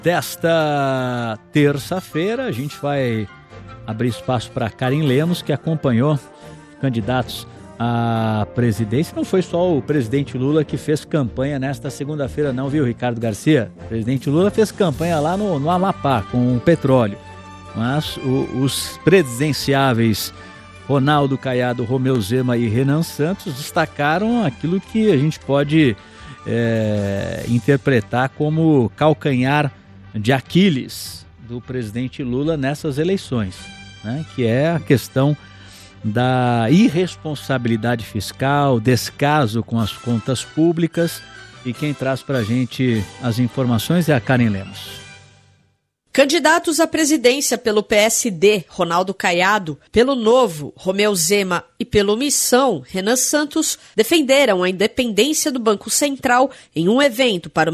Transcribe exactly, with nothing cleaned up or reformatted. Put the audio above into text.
desta terça-feira. A gente vai abrir espaço para Karen Lemos, que acompanhou candidatos à presidência. Não foi só o presidente Lula que fez campanha nesta segunda-feira não, viu, Ricardo Garcia? O presidente Lula fez campanha lá no, no Amapá, com o petróleo. Mas o, os presidenciáveis Ronaldo Caiado, Romeu Zema e Renan Santos destacaram aquilo que a gente pode é, interpretar como calcanhar de Aquiles do presidente Lula nessas eleições, né? Que é a questão da irresponsabilidade fiscal, descaso com as contas públicas. E quem traz para a gente as informações é a Karen Lemos. Candidatos à presidência pelo P S D, Ronaldo Caiado, pelo Novo, Romeu Zema e pelo Missão, Renan Santos, defenderam a independência do Banco Central em um evento para o